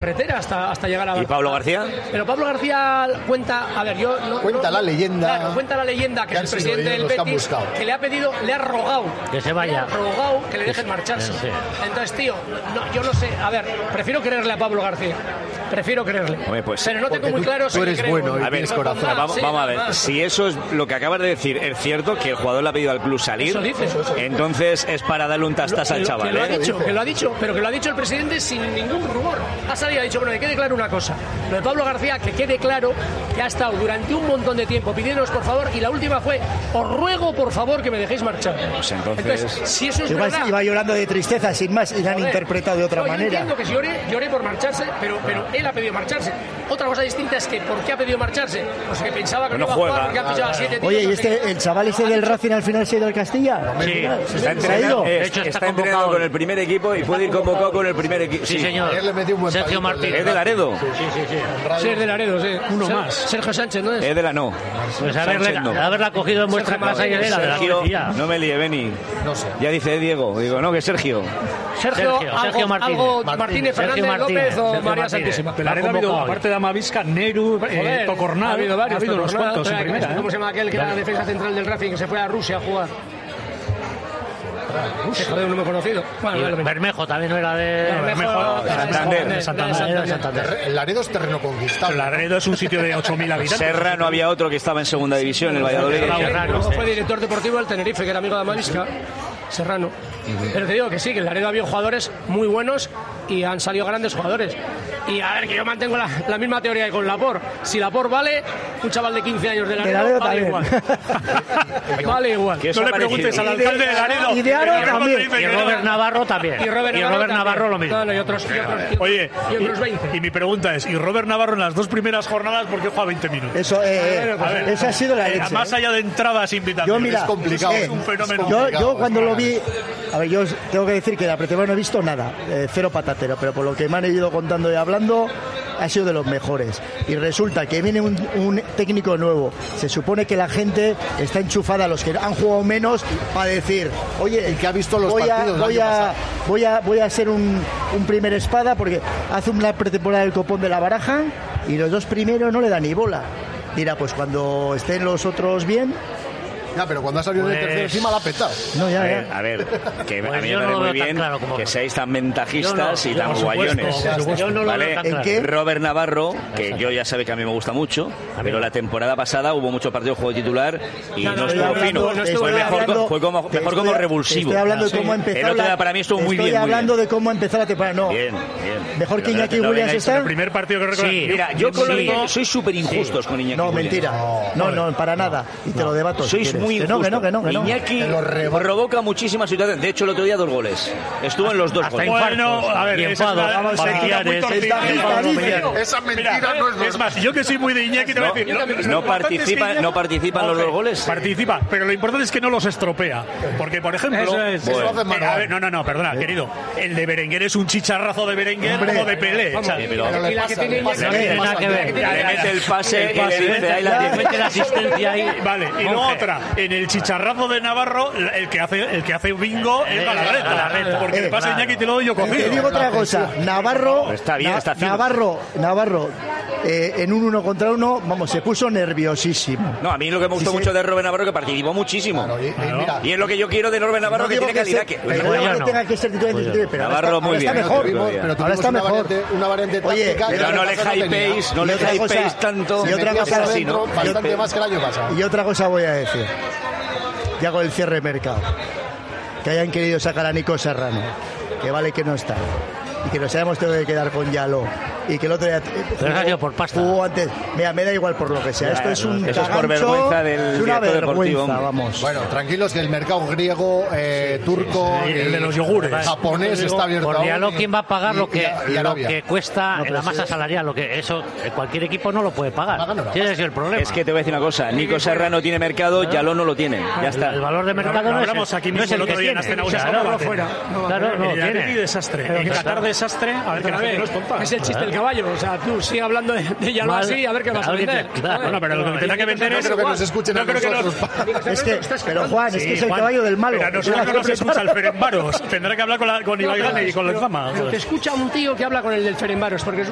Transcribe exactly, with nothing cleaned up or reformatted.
carretera hasta, hasta llegar a... ¿Y Pablo García? Pero Pablo García cuenta, a ver, yo... No, cuenta no, la leyenda... Claro, cuenta la leyenda que, que es el presidente del Betis, que, que le ha pedido, le ha rogado... Que se vaya. Le ha rogado que le dejen marcharse. Sí. Entonces, tío, no, yo no sé, a ver, prefiero creerle a Pablo García. Prefiero creerle. Hombre, pues, pero no tengo muy tú, claro tú si eres creo. bueno y a ver, tienes corazón. Vamos, sí, vamos a ver, más. si eso es lo que acabas de decir, es cierto que el jugador le ha pedido al club salir, eso dice, eso, eso. Entonces es para darle un tastas al chaval. Que lo ha ¿eh? dicho, que lo ha dicho, pero que lo ha dicho el presidente sin ningún rumor. Ha salido y ha dicho, bueno, que quede claro una cosa. Lo de Pablo García, que quede claro que ha estado durante un montón de tiempo pidiéndonos por favor, y la última fue, os ruego por favor que me dejéis marchar. Pues entonces... entonces si eso es Igual verdad... iba llorando de tristeza, sin más, y la han interpretado de otra no, manera. Yo entiendo que si llore, llore por marcharse, pero, pero él ha pedido marcharse. Otra cosa distinta es que ¿por qué ha pedido marcharse? Pues que pensaba que no, no iba a jugar porque ha fichado a siete tíos. Oye, ¿y este, el chaval ese del Racing al final se ha ido al Castilla? Sí, ¿Se está entrenando, de hecho, está, está entrenando con el primer equipo y puede ir convocado con el primer equipo. Sí, señor. Ayer le metió un buen Sergio palito, Martínez. ¿Es de Laredo? Sí, sí, sí. Sí, es de Laredo, sí. Uno Ser, más. Sergio Sánchez, ¿no es? Es de la no. Pues haberle, Sánchez, no. haberla cogido en vuestra Sergio casa y era de la Sergio, García. no me líe, Beni. No sé. Ya dice Diego. Digo, no, que Sergio. Sergio, Sergio, algo, Sergio Martínez. algo Martínez. Martínez, Sergio Fernández Martínez, López o Sergio María Martínez. Santísima. De Laredo ha habido, aparte de Amavisca, Neru, eh, Tocornal, ha habido varios. ha habido unos Tocornal, cuantos en primera. ¿eh? ¿Cómo se llama aquel que era la defensa central del Racing que se fue a Rusia a jugar? Rusia. Joder, un nombre conocido. Bueno, Y Bermejo también no era de... No, Bermejo, de Santander. de Santander, de Santander. El Laredo es terreno conquistado. Laredo es un sitio de ocho mil habitantes. Serra no había otro que estaba en segunda división, el Valladolid. Luego fue director deportivo del Tenerife, que era amigo de Amavisca, Serrano. Pero te digo que sí, que en Laredo había jugadores muy buenos y han salido grandes jugadores. Y a ver, que yo mantengo la, la misma teoría que con Laporte. Si Laporte vale, un chaval de quince años de Laredo, de Laredo vale igual. Vale igual. ¿Qué os No ha le parecido? preguntes al alcalde de Laredo. Y de Aro también. Y Robert Navarro también. Y Robert, y Navarro, Robert Navarro lo mismo. No, no, y otros, y otros, y Oye, y otros veinte. y, y mi pregunta es, ¿y Robert Navarro en las dos primeras jornadas por qué juega veinte minutos? Eso, eh, A ver, esa ha sido la eh, leche. más ¿eh? allá de entradas e invitaciones. Yo, mira, es complicado. eh, Es un fenómeno. Yo, complicado, yo cuando es lo vi, a ver, yo tengo que decir que la pretemporada no he visto nada, eh, cero patatero, pero por lo que me han ido contando y hablando, ha sido de los mejores. Y resulta que viene un, un técnico nuevo. Se supone que la gente está enchufada, los que han jugado menos, para decir, oye, el que ha visto los voy partidos a, del voy año a, pasado. voy a, voy a ser un, un primer espada porque hace una pretemporada del copón de la Baraja y los dos primeros no le dan ni bola. Dirá, pues cuando estén los otros bien. Ya, pero cuando ha salido Pues... el tercero encima la ha petado. No, ya, A ya. ver, a ver, que Pues a mí me yo no parece lo muy veo tan bien claro como que vos. seáis tan Yo ventajistas no, y tan por supuesto, guayones. por supuesto. Yo no lo ¿Vale? veo tan ¿En claro. qué? Robert Navarro, que yo ya sabe que a mí me gusta mucho, pero la temporada pasada hubo muchos partidos de juego titular y No, no, no, estuvo estoy fino. hablando- no estuvo Fue mejor, hablando- co- fue como, te mejor como estoy- revulsivo. Estoy hablando de Sí. cómo ha empezado. El otro día la- para mí estuvo muy estoy bien. muy hablando bien. de cómo ha empezado la temporada. No. Bien, bien. Mejor que Pero Iñaki no Williams vengáis- está. El primer partido que recuerdo. Sí. Mira, yo con lo de Sí. Iñaki- soy súper injustos con Iñaki No, Williams. mentira. No, no, para nada. Y te lo debato. si Sois quieres. muy Que no, injustos. que no, que no, que no. Iñaki Te lo reboto. provoca muchísimas situaciones. De hecho, el otro día dos goles. Estuvo en los dos Hasta goles. Bueno, infartos a ver, y esa es enfados, la- vamos, sequía familiares, muy torcida. Ventajista, dice. Esa mentira Mira, no es verdad. es más, yo que soy muy de Iñaki te voy a decir. No, lo- lo no importante participa- es que no participan los Ok, dos goles. Participa, pero lo importante es que no los estropea. Porque, por ejemplo. Eso es. Eso lo hace eh, manual. a ver, no, no, no, perdona, querido. El de Berenguer es un chicharrazo de Berenguer Hombre, o de Pelé. vamos, o sea, Sí, pero- Pero Y le la que pasa, tiene le pasa. Iñaki- No tiene nada que ver. Le mete el pase y pase, le dice, ahí la Le tienes. mete la asistencia ahí. Vale, y luego otra, en el chicharrazo de Navarro, el que hace, el que hace bingo es Eh, Galarreta. Galarreta. Porque el Eh, pase de Iñaki te lo doy yo Te cogido. digo otra cosa, Navarro, Está bien, Na- está fino. Navarro, Navarro, eh, en un uno contra uno, vamos, se puso nerviosísimo. No, a mí lo que me gustó Sí, sí. mucho de Robert Navarro es que participó muchísimo. Claro, y- y mira, Y es lo que yo quiero de Robert Navarro, No que digo tiene calidad. sea- Que... pero Pues no ya que no. tenga que ser titular Pues ya. indiscutible, pero ahora Navarro está, muy ahora está bien. mejor. tuvimos, pero Ahora tuvimos está una mejor. variante, una variante Oye, táctica que Pero el no año le pasado tenía. hypeéis, no Y le otra cosa- hypeéis tanto. y otra Metías cosa- adentro así, ¿no? bastante más que el año pasado. Y otra cosa voy a decir, ya con el cierre de mercado, que hayan querido sacar a Nico Serrano, que vale que no está, y que nos hayamos tenido que quedar con Yalo, y que el otro día Pero eso ha sido por pasta. jugó antes. Mira, me da igual por lo que sea. Esto es un Eso es por cagancho, vergüenza del es una director deportivo, vergüenza, hombre. vamos. Bueno, tranquilos que el mercado griego, eh, turco, Sí, el de y los yogures. japonés está abierto Por aún. Diallo, ¿quién va a pagar Y- lo que, y- y lo Arabia. que cuesta No, pero la sí. masa salarial? Lo que eso eh, cualquier equipo no lo puede pagar. Pagan o no. Ese es el problema. Es que te voy a decir una cosa, Nico Serrano tiene mercado, Yaló no lo tiene. Ya está. El valor de mercado Lo no es hablamos el, aquí no es mismo el el que otro día en tiene. Astenausa, Claro, no va a fuera. No, Claro, no lo el Atleti tiene. desastre. Pero En que Qatar está- desastre. A ver, que la A gente ver, no es tonta. es el chiste del caballo. O sea, tú sigue hablando de, de Yalo Mal. así, a ver qué vas a A ver qué- vender. claro. Bueno, pero lo que tendrá que vender No es. creo que nos escuchen a No creo que nos- nosotros. Es que, pero Juan, es que es el caballo del malo. Pero a nosotros no nos escucha el Ferenbaros. Tendrá que hablar con, la, con Ibai Gane y con Pero- Lezama. pero te escucha un tío que habla con el del Ferenbaros, porque